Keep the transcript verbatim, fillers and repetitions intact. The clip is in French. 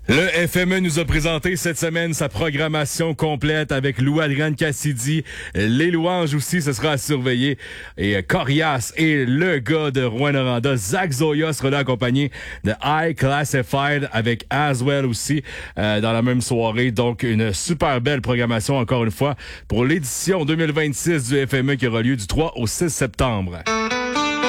Le F M E nous a présenté cette semaine sa programmation complète avec Lou-Adrian Cassidy. Les louanges aussi, ce sera à surveiller. Et Corias et le gars de Rouyn-Noranda, Zach Zoya, sera là accompagné de High Classified avec Aswell aussi euh, dans la même soirée. Donc, une super belle programmation encore une fois pour l'édition deux mille vingt-six du F M E qui aura lieu du trois au six septembre.